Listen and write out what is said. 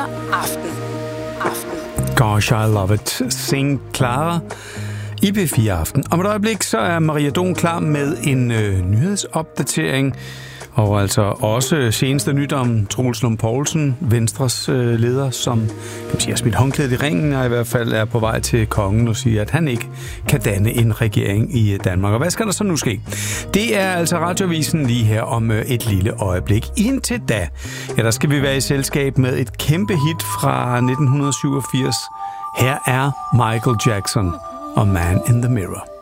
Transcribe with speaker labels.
Speaker 1: Aften.
Speaker 2: Gosh, I love it. Sing Clara i P4 Aften. Om et øjeblik, så er Maria Don klar med en nyhedsopdatering. Og altså også seneste nyt om Troels Lund Poulsen, Venstres leder, som kan man sige, har smidt håndklædet i ringen, og i hvert fald er på vej til kongen og siger, at han ikke kan danne en regering i Danmark. Og hvad skal der så nu ske? Det er altså Radioavisen lige her om et lille øjeblik. Indtil da, ja, der skal vi være i selskab med et kæmpe hit fra 1987. Her er Michael Jackson og Man in the Mirror.